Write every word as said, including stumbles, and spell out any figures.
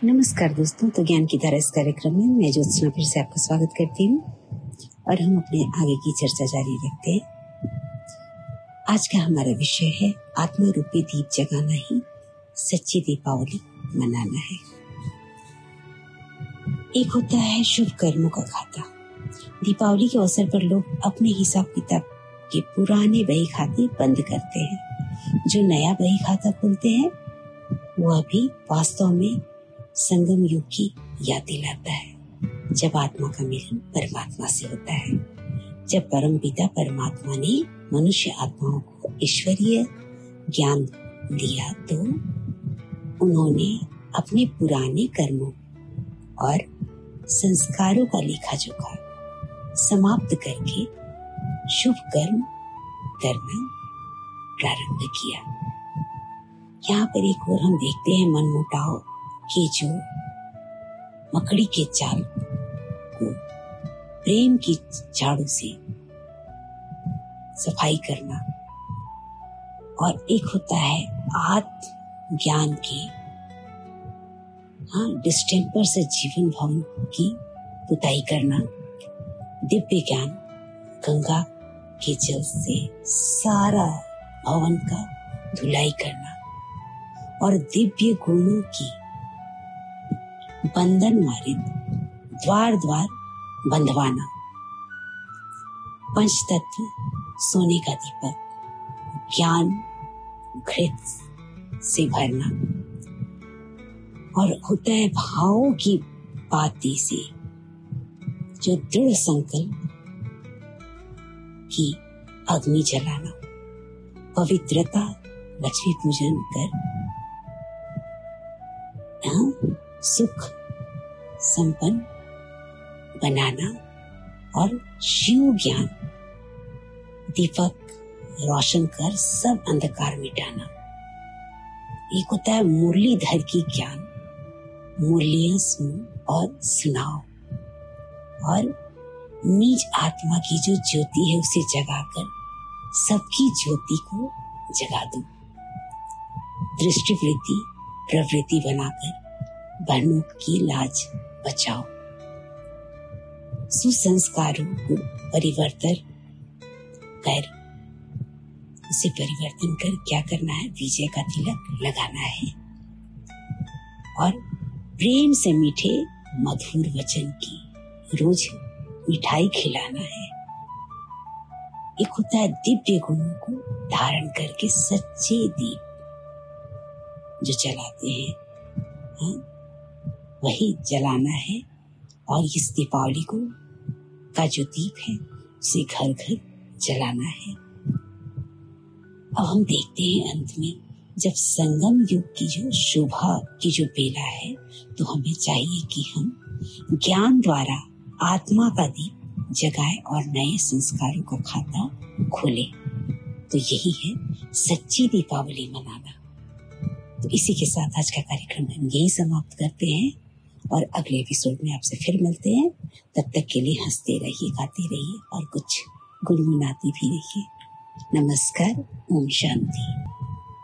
नमस्कार दोस्तों, तो ज्ञान की धारा इस कार्यक्रम में मैं ज्योत्सना फिर से आपका स्वागत करती हूँ और हम अपने आगे की चर्चा जारी रखते हैं। आज का हमारा विषय है आत्मा रूपी दीप जगाना ही सच्ची दीपावली मनाना है। एक होता है शुभ कर्मों का खाता। दीपावली के अवसर पर लोग अपने हिसाब किताब के पुराने बही खाते बंद करते हैं। जो नया बही खाता खोलते हैं वह भी वास्तव में संगम युग की याद दिलाता है, जब आत्मा का मिलन परमात्मा से होता है। जब परमपिता परमात्मा ने मनुष्य आत्माओं को ईश्वरीय ज्ञान दिया तो उन्होंने अपने पुराने कर्मों और संस्कारों का लेखा जोखा समाप्त करके शुभ कर्म करना प्रारंभ किया। यहाँ पर एक और हम देखते हैं मनमुटाव कि जो मकड़ी के जाल को प्रेम की झाड़ू से सफाई करना, और एक होता है आत्म ज्ञान के हाँ डिस्टेंपर से जीवन भवन की पुताई करना, दिव्य ज्ञान गंगा के जल से सारा भवन का धुलाई करना और दिव्य गुणों की बंधन मारित द्वार द्वार बंधवाना, पंचतत्व सोने का दीपक ज्ञान घृत से भरना, और होता है भावों की बाती से जो दृढ़ संकल्प की अग्नि जलाना, पवित्रता लक्ष्मी पूजन कर हाँ, सुख संपन्न बनाना और शिव ज्ञान दीपक रोशन कर सब अंधकार मिटाना। एक होता है मुरलीधर की ज्ञान, मुरलियां सुन और सुनाओ, और निज आत्मा की जो ज्योति है उसे जगाकर सबकी ज्योति को जगा दो। दृष्टि वृत्ति प्रवृत्ति बनाकर बहनों की लाज बचाओ। सुसंस्कारों को परिवर्तन कर उसे परिवर्तन कर क्या करना है, विजय का तिलक लगाना है, और प्रेम से मीठे मधुर वचन की रोज मिठाई खिलाना है। एक होता है दिव्य गुणों को धारण करके सच्चे दीप जो जलाते हैं हाँ, वही जलाना है, और इस दीपावली को का जो दीप है उसे घर घर जलाना है। अब हम देखते हैं अंत में जब संगम युग की जो शोभा की जो बेला है, तो हमें चाहिए कि हम ज्ञान द्वारा आत्मा का दीप जगाए और नए संस्कारों का खाता खोले। तो यही है सच्ची दीपावली मनाना। तो इसी के साथ आज का कार्यक्रम हम यही समाप्त करते हैं और अगले एपिसोड में आपसे फिर मिलते हैं। तब तक के लिए हंसते रहिए, गाते रहिए और कुछ गुनगुनाते भी रहिए। नमस्कार, ओम शांति।